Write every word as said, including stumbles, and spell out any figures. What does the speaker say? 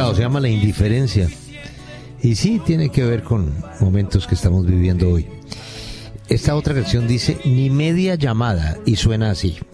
pecado, se llama la indiferencia. Y sí, tiene que ver con momentos que estamos viviendo hoy. Esta otra canción dice, ni media llamada, y suena así.